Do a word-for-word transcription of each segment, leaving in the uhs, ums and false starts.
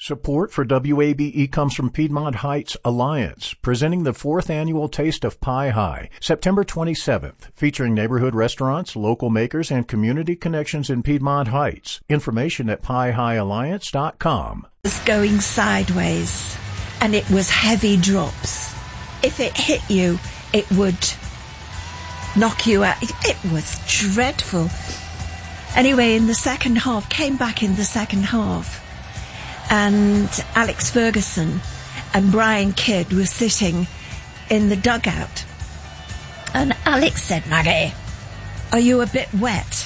Support for W A B E comes from Piedmont Heights Alliance, presenting the fourth annual Taste of Pie High, September twenty-seventh, featuring neighborhood restaurants, local makers, and community connections in Piedmont Heights. Information at pie high alliance dot com. It was going sideways, and it was heavy drops. If it hit you, it would knock you out. It, it was dreadful. Anyway, in the second half, came back in the second half, and Alex Ferguson and Brian Kidd were sitting in the dugout. And Alex said, "Maggie, are you a bit wet?"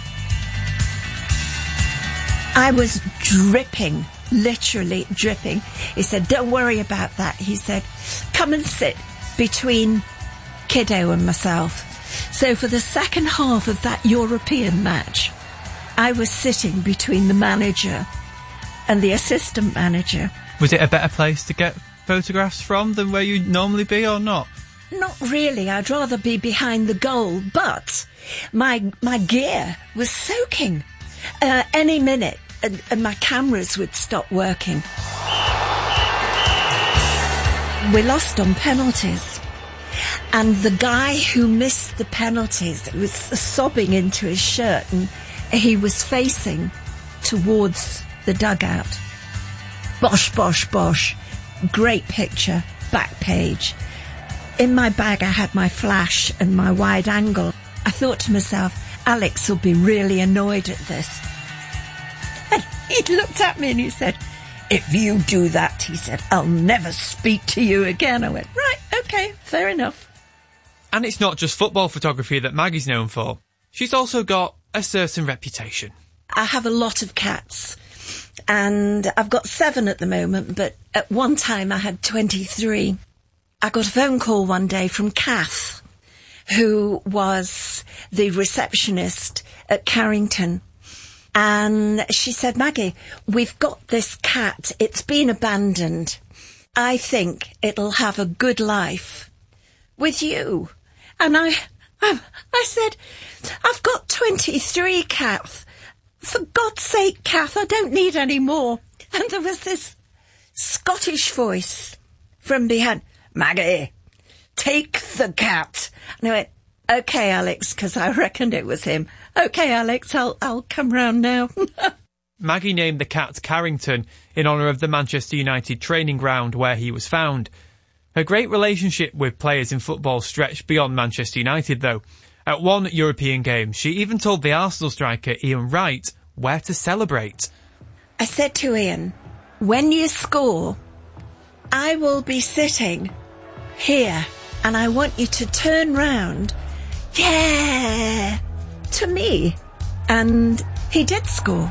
I was dripping, literally dripping. He said, "Don't worry about that." He said, "Come and sit between Kiddo and myself." So for the second half of that European match, I was sitting between the manager and the assistant manager. Was it a better place to get photographs from than where you'd normally be, or not? Not really. I'd rather be behind the goal, but my my gear was soaking. Uh, any minute, and, and my cameras would stop working. We lost on penalties, and the guy who missed the penalties was sobbing into his shirt, and he was facing towards the dugout. Bosh, bosh, bosh. Great picture, back page. In my bag I had my flash and my wide angle. I thought to myself, Alex will be really annoyed at this. And he looked at me and he said, "If you do that," he said, "I'll never speak to you again." I went, right, okay, fair enough. And it's not just football photography that Maggie's known for. She's also got a certain reputation. I have a lot of cats, and I've got seven at the moment, but at one time I had twenty-three. I got a phone call one day from Kath, who was the receptionist at Carrington, and she said, "Maggie, we've got this cat. It's been abandoned. I think it'll have a good life with you." And I, I, I said, "I've got twenty-three, Kath. For God's sake, Kath, I don't need any more." And there was this Scottish voice from behind, "Maggie, take the cat." And I went, "Okay, Alex," because I reckoned it was him. "Okay, Alex, I'll I'll come round now." Maggie named the cat Carrington in honour of the Manchester United training ground where he was found. Her great relationship with players in football stretched beyond Manchester United, though. At one European game, she even told the Arsenal striker Ian Wright where to celebrate. I said to Ian, "When you score, I will be sitting here, and I want you to turn round, yeah, to me." And he did score.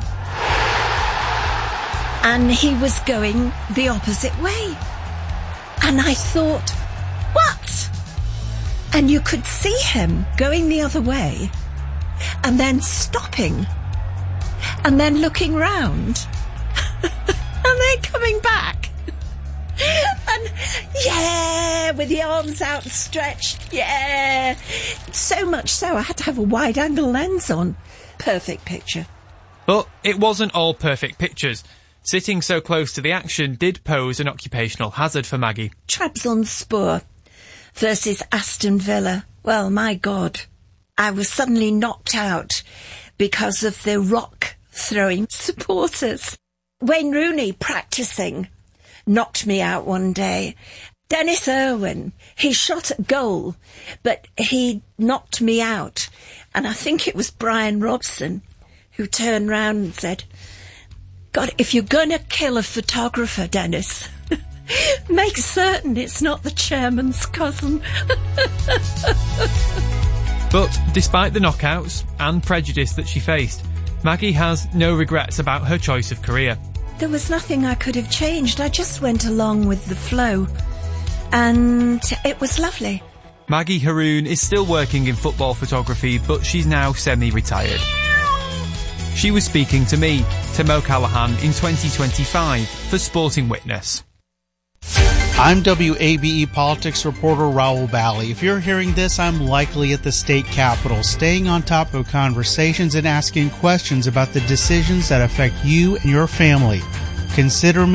And he was going the opposite way. And I thought, what? And you could see him going the other way, and then stopping, and then looking round, and then coming back. And yeah, with the arms outstretched, yeah. So much so I had to have a wide angle lens on. Perfect picture. But it wasn't all perfect pictures. Sitting so close to the action did pose an occupational hazard for Maggie. Trabzonspor versus Aston Villa. Well, my God, I was suddenly knocked out because of the rock-throwing supporters. Wayne Rooney practising knocked me out one day. Dennis Irwin, he shot at goal, but he knocked me out. And I think it was Brian Robson who turned round and said, "God, if you're going to kill a photographer, Dennis, make certain it's not the chairman's cousin." But despite the knockouts and prejudice that she faced, Maggie has no regrets about her choice of career. There was nothing I could have changed. I just went along with the flow, and it was lovely. Maggie Haroon is still working in football photography, but she's now semi-retired. She was speaking to me, Tim O'Callaghan, in twenty twenty-five for Sporting Witness. I'm W A B E politics reporter Raul Bally. If you're hearing this, I'm likely at the state capitol, staying on top of conversations and asking questions about the decisions that affect you and your family. Consider me